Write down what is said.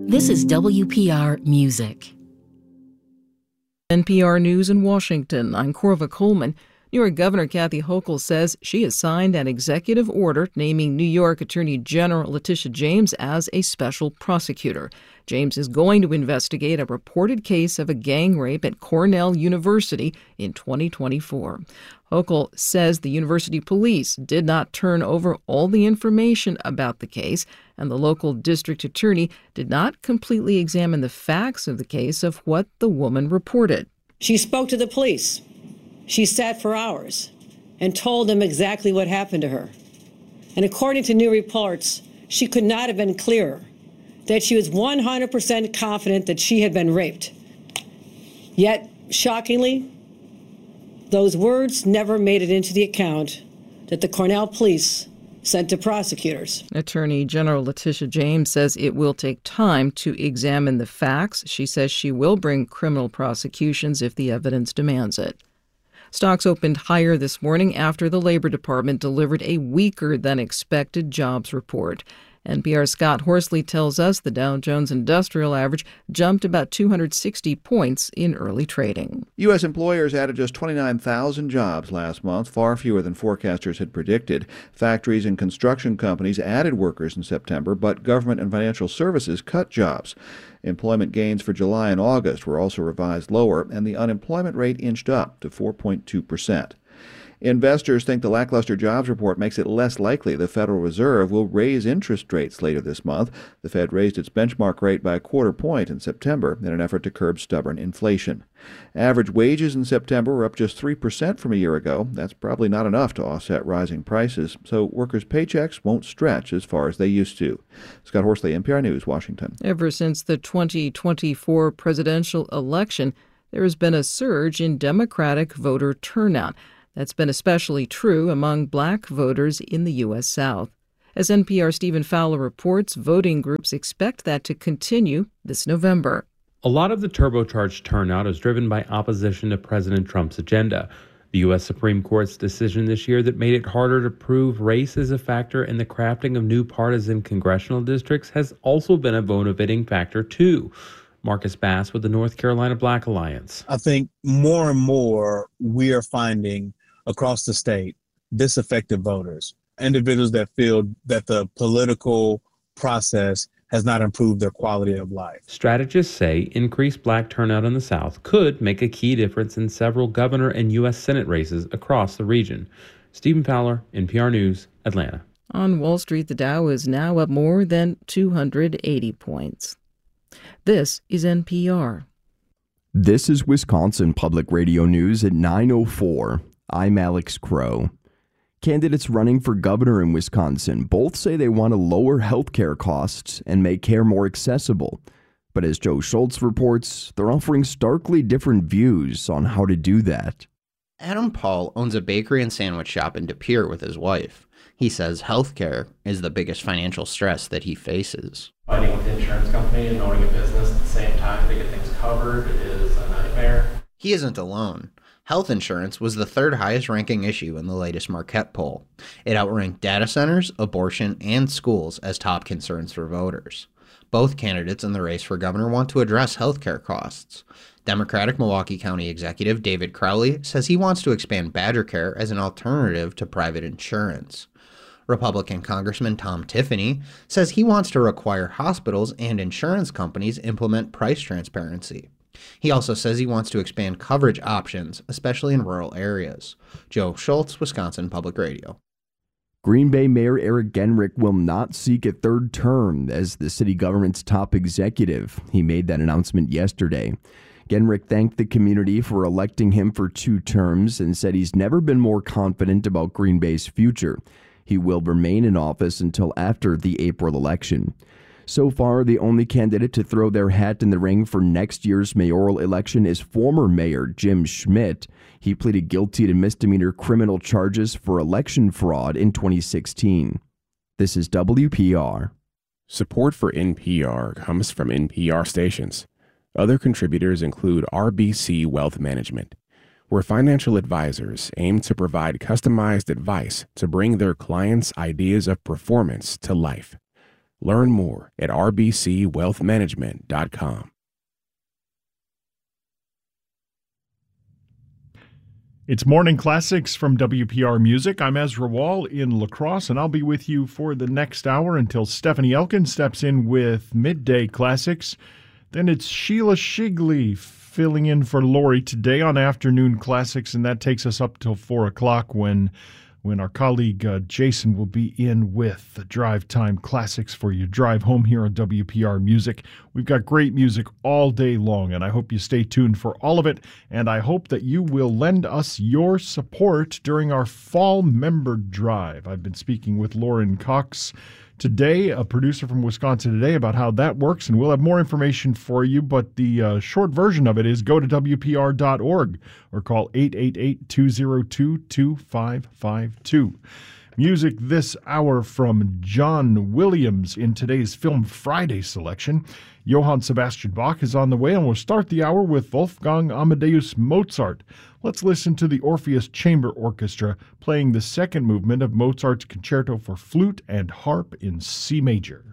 This is WPR Music. NPR News in Washington, I'm Corva Coleman. New York Governor Kathy Hochul says she has signed an executive order naming New York Attorney General Letitia James as a special prosecutor. James is going to investigate a reported case of a gang rape at Cornell University in 2024. Hochul says the university police did not turn over all the information about the case, and the local district attorney did not completely examine the facts of the case of what the woman reported. She spoke to the police. She sat for hours and told them exactly what happened to her. And according to new reports, she could not have been clearer that she was 100% confident that she had been raped. Yet, shockingly, those words never made it into the account that the Cornell police sent to prosecutors. Attorney General Letitia James says it will take time to examine the facts. She says she will bring criminal prosecutions if the evidence demands it. Stocks opened higher this morning after the Labor Department delivered a weaker than expected jobs report. NPR's Scott Horsley tells us the Dow Jones Industrial Average jumped about 260 points in early trading. U.S. employers added just 29,000 jobs last month, far fewer than forecasters had predicted. Factories and construction companies added workers in September, but government and financial services cut jobs. Employment gains for July and August were also revised lower, and the unemployment rate inched up to 4.2%. Investors think the lackluster jobs report makes it less likely the Federal Reserve will raise interest rates later this month. The Fed raised its benchmark rate by a quarter point in September in an effort to curb stubborn inflation. Average wages in September were up just 3% from a year ago. That's probably not enough to offset rising prices, so workers' paychecks won't stretch as far as they used to. Scott Horsley, NPR News, Washington. Ever since the 2024 presidential election, there has been a surge in Democratic voter turnout. That's been especially true among black voters in the U.S. South. As NPR's Stephen Fowler reports, voting groups expect that to continue this November. A lot of the turbocharged turnout is driven by opposition to President Trump's agenda. The U.S. Supreme Court's decision this year that made it harder to prove race as a factor in the crafting of new partisan congressional districts has also been a motivating factor, too. Marcus Bass with the North Carolina Black Alliance. I think more and more we are finding across the state disaffected voters, individuals that feel that the political process has not improved their quality of life. Strategists say increased black turnout in the South could make a key difference in several governor and U.S. Senate races across the region. Stephen Fowler, NPR News, Atlanta. On Wall Street, the Dow is now up more than 280 points. This is NPR. This is Wisconsin Public Radio News at 9:04. I'm Alex Crow. Candidates running for governor in Wisconsin both say they want to lower health care costs and make care more accessible. But as Joe Schultz reports, they're offering starkly different views on how to do that. Adam Paul owns a bakery and sandwich shop in De Pere with his wife. He says health care is the biggest financial stress that he faces. Fighting with the insurance company and owning a business at the same time to get things covered is a nightmare. He isn't alone. Health insurance was the third highest ranking issue in the latest Marquette poll. It outranked data centers, abortion, and schools as top concerns for voters. Both candidates in the race for governor want to address health care costs. Democratic Milwaukee County Executive David Crowley says he wants to expand Badger Care as an alternative to private insurance. Republican Congressman Tom Tiffany says he wants to require hospitals and insurance companies implement price transparency. He also says he wants to expand coverage options, especially in rural areas. Joe Schultz, Wisconsin Public Radio. Green Bay Mayor Eric Genrich will not seek a third term as the city government's top executive. He made that announcement yesterday. Genrich thanked the community for electing him for 2 terms and said he's never been more confident about Green Bay's future. He will remain in office until after the April election. So far, the only candidate to throw their hat in the ring for next year's mayoral election is former Mayor Jim Schmidt. He pleaded guilty to misdemeanor criminal charges for election fraud in 2016. This is WPR. Support for NPR comes from NPR stations. Other contributors include RBC Wealth Management, where financial advisors aim to provide customized advice to bring their clients' ideas of performance to life. Learn more at rbcwealthmanagement.com. It's Morning Classics from WPR Music. I'm Ezra Wall in La Crosse, and I'll be with you for the next hour until Stephanie Elkin steps in with Midday Classics. Then it's Sheila Shigley filling in for Lori today on Afternoon Classics, and that takes us up till 4 o'clock when our colleague Jason will be in with the Drive Time Classics for your drive home here on WPR Music. We've got great music all day long, and I hope you stay tuned for all of it, and I hope that you will lend us your support during our fall member drive. I've been speaking with Lauren Cox today, a producer from Wisconsin Today, about how that works, and we'll have more information for you, but the short version of it is go to WPR.org or call 888-202-2552. Music this hour from John Williams in today's Film Friday selection. Johann Sebastian Bach is on the way, and we'll start the hour with Wolfgang Amadeus Mozart. Let's listen to the Orpheus Chamber Orchestra playing the second movement of Mozart's Concerto for Flute and Harp in C major.